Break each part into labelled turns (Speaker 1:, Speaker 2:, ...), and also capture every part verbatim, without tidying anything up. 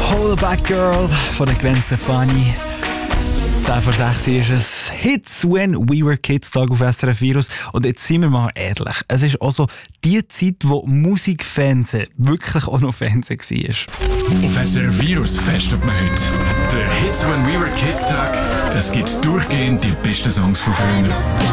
Speaker 1: Hollaback Girl von der Gwen Stefani. zehn vor sechs ist es Hits When We Were Kids, Tag auf S R F Virus. Und jetzt sind wir mal ehrlich, es ist auch so die Zeit, wo Musikfernsehen wirklich auch noch Fernsehen war.
Speaker 2: Auf S R F Virus festet man heute der Hits When We Were Kids Tag. Es gibt durchgehend die besten Songs von früher.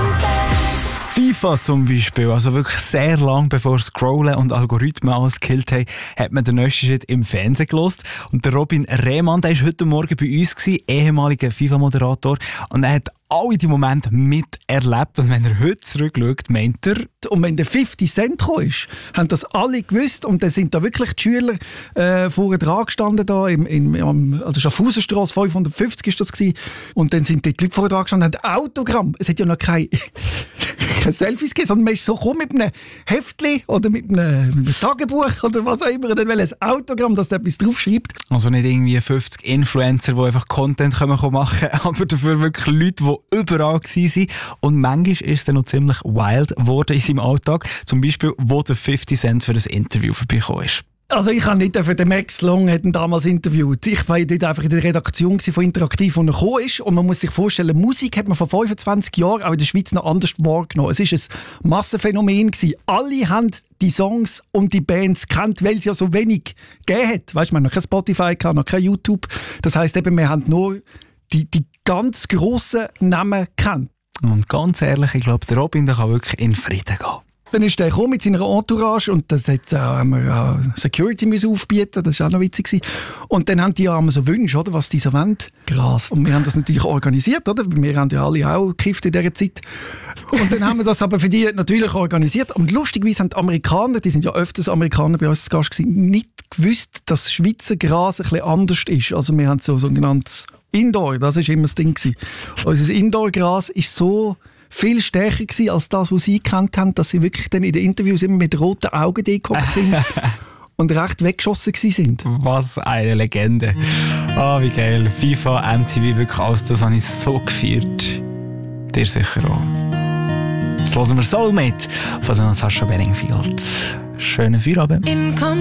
Speaker 1: FIFA zum Beispiel, also wirklich sehr lang bevor Scrollen und Algorithmen alles gekillt haben, hat man den neuesten Schritt im Fernsehen gehört. Und der Robin Rehmann, der war heute Morgen bei uns, ehemaliger FIFA-Moderator, und er hat alle die Momente miterlebt. Und wenn er heute zurückschaut, meint er...
Speaker 3: Und wenn der fifty Cent kam, haben das alle gewusst. Und dann sind da wirklich die Schüler äh, vorne dran gestanden, da im, im, am, also Schaffhausenstrasse fünfhundertfünfzig ist das gewesen. Und dann sind die Leute vorne dran gestanden und haben Autogramm. Es hat ja noch keine... keine Selfies gegeben, sondern man ist so gekommen mit einem Heftchen oder mit einem, mit einem Tagebuch oder was auch immer, und dann will ein Autogramm, dass da etwas draufschreibt.
Speaker 1: Also nicht irgendwie fünfzig Influencer, die einfach Content können machen können, aber dafür wirklich Leute, die überall waren. Und manchmal ist es dann noch ziemlich wild geworden in seinem Alltag. Zum Beispiel, wo der fifty Cent für ein Interview vorbeigekommen ist.
Speaker 3: Also ich habe nicht für den Max Long hat ihn damals interviewt. Ich war dort einfach in der Redaktion von Interaktiv, wo er gekommen ist. Und man muss sich vorstellen, Musik hat man vor fünfundzwanzig Jahren auch in der Schweiz noch anders wahrgenommen. Es war ein Massenphänomen gewesen. Alle haben die Songs und die Bands kennt, weil es ja so wenig gegeben hat. Weißt, wir haben noch kein Spotify, noch kein YouTube. Das heisst eben, wir haben nur die, die ganz grossen Namen kennt.
Speaker 1: Und ganz ehrlich, ich glaube, der Robin der kann wirklich in Frieden gehen.
Speaker 3: Dann ist er gekommen mit seiner Entourage und das hat, äh, haben wir äh, Security müssen aufbieten, das war auch noch witzig gewesen. Und dann haben die ja immer so Wünsche, oder, was die so wollen. Gras. Und wir haben das natürlich organisiert, oder? Wir haben ja alle auch gekifft in dieser Zeit. Und dann haben wir das aber für die natürlich organisiert. Und lustigerweise haben die Amerikaner, die sind ja öfters Amerikaner bei uns zu Gast gewesen, nicht gewusst, dass Schweizer Gras ein bisschen anders ist. Also wir haben so sogenanntes Indoor, das war immer das Ding gewesen. Unser Indoor-Gras ist so viel stärker gewesen als das, was sie gekannt haben, dass sie wirklich dann in den Interviews immer mit roten Augen gehockt sind und recht weggeschossen sind.
Speaker 1: Was eine Legende. Ah, oh, wie geil. FIFA, M T V, wirklich alles, das habe ich so gefeiert. Dir sicher auch. Jetzt hören wir Soulmate von Natasha Bedingfield. Schönen Feierabend.